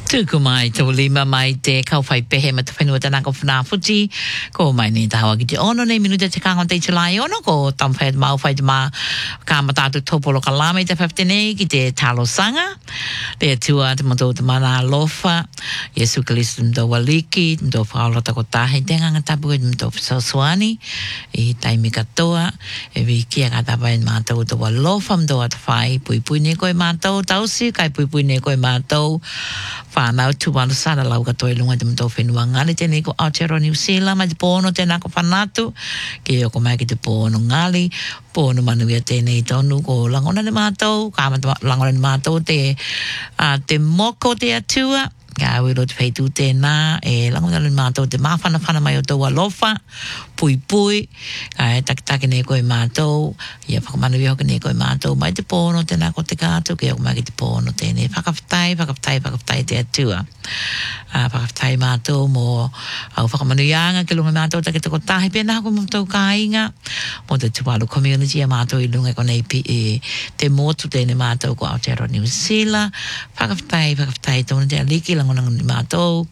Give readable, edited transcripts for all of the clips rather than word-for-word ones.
Tuku mai tō lima mai te kauwhai pehe ma te whenua tana ko whanā futi. Ko mai ni tawa ki te ono nei minuta te kāngon te chulai ono. Ko tamwhai te mau whai te mā kā matatu tōpolo ka lame te whaftenei ki te talo sanga. Te tua te mato te mana lofa. Yesu Kalisto mto waliki. Mto whaolota ko tāhei te nganga tapu e mto whasausuani. I taimi katoa. E vi kia ka tapai mātou te walofa mto at whai. Pui pui ne koe mātou tausi. Kai pui pui ne koe mātou. Whanau tuwalu sara lau katoe lunga te mto whenua ngale tēnei ko Aotearoa New Zealand mai te pōno tēnā ko whanatu ke oko mai ki te pōno ngali pōno manuia tēnei tonu ko langona ni mātou langona ni mātou te moko te atua ka wero te whaitu tēnā e langona ni mātou te mawhana mai o tau alofa pui pui ka e takitake ne koe mātou ia whakamanuia hoka ne koe mātou mai te pōno tēnā ko te kātou ke oko mai ki te pōno tēnei whakawhitai te atua whakawhitai mātou mō au whakamanuianga ke lunga mātou take te ko tahi pēnā ko mātou ka inga mō te tuwalu community a mātou i lunga ko nei te mōtu tēne mātou ko Aotearoa New Zealand whakawhitai tōna te aliki langona ni mātou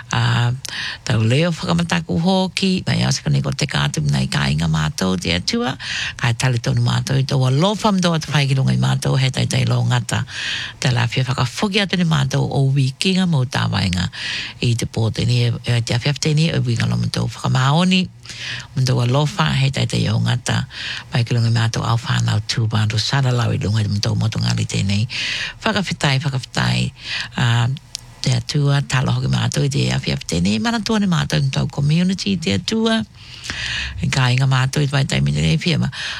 tau leo whakamataku hoki mai asaka ni ko te kātum nei ka inga mātou te atua kai tali tonu mātou i tōa lofam tōa te whai ki lunga i mātou he tai lo ngata te lawhia whakafoki atu ni mātou o wikinga mō tā wainga i te pōteni te awhiafteni o winga lo mātou whakamaoni mātou a lofa he tai o ngata mai ki lunga i mātou au whanau tūpāntu sara lau i lunga i mātou motu ngari tēnei whakawhitai te atua talo hoki mātou i te awhiafteni mana tua ni mātou i mātou community te atua ka inga mātou i vai taimi nei whia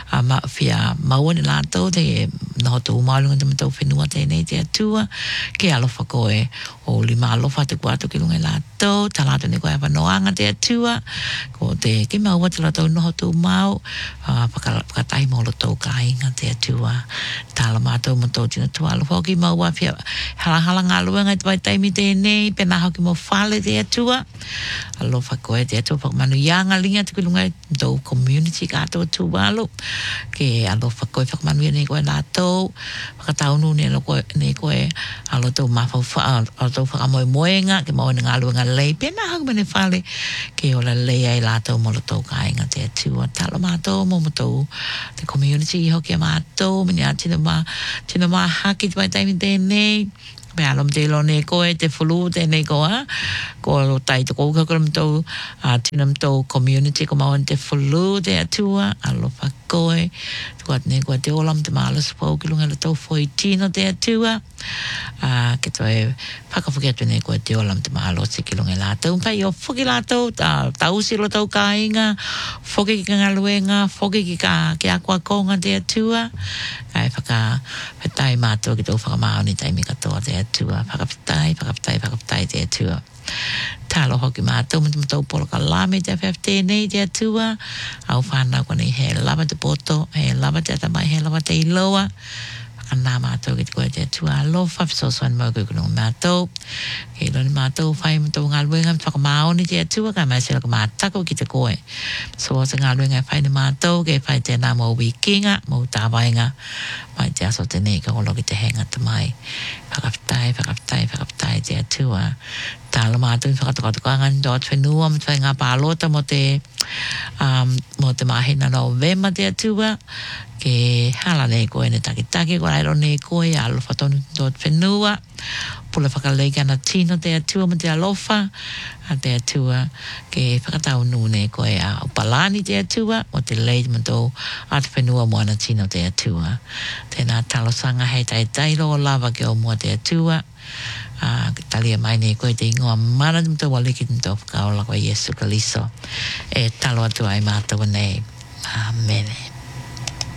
maua ni lātou te noho tō maulunga te mātou whenua tēnei te atua ke alofa koe o lima alofa te kuatu ki lunga i lātou ta lātou ni koe awanoanga te atua ko te ke maua te lātou noho tō mau pakatahi mōlo tō ka inga te atua tala mātou mātou tina tua alofa ki maua whia hala ngā luenga i te vai taimi tēnei pena hoki mo whale te atua alofa koe te atua whakamanu ianga linga te kulunga tō community kātou tūwalo ke alofa koe whakamanuia nei koe lātou whakataunu nei koe alo tō mawhau alo tō whakamoemoenga ke maua ngā luenga lei pena hau mene whale ke ola lei ai lātou molo tō kāinga te atua talo mātou mo tō te community i hoki a mātou mini a tina mā haki te mai taimi tēnei me alom te lo ne koe te fulu te ne koa ko tai te kouka kram tau tinam tau community ko mawan te fulu te atua alofa koe tuat ne koe te olam te malas pau ki lunga le tau foi tino te atua ke toi whakafuki atu ne koe te olam te malos ki lunga la tau pai o fuki la tau tau silo tau ka inga fuki ki ngā luenga fuki ki a kua konga te atua kai whakapetai mātua ki tau whakamao ni taimi katoa te atua whakapetai te atua talo hoki mātou mātou polo ka lame te awhiaftēnei te atua au whanau kone he lava te poto he lava te atamai he lava te iloa nā mātou ki te koe te atua alofa fisosoan mau koe kununga mātou ke loni mātou whai mātou ngā luenga whakamao ni te atua kai mai sila ka mātako ki te koe so sa ngā luenga whai ni mātou ke whai te nā mau wikinga mau tāwainga mai te aso tenei ka ngolo ki te henga tamai whakaptai te atua talo mātou i whakatokatukanga ni dot whenua mo te ngā pālota mo te mahina November te atua ke hala nei koe ne takitake ko aero nei koe alofa tonu dot whenua pula whakaleika na tino te atua mo te alofa a te atua ke whakatau nu nei koe a upalani te atua mo te leid mo tō at whenua mo ana tino te atua tēnā talosanga hei tai lo lava ke o mua te atua talia mai nei koe te ingoa mana mto waliki mto whakaola koe Yesu Kalisto e talo atu ai mātua nei Amen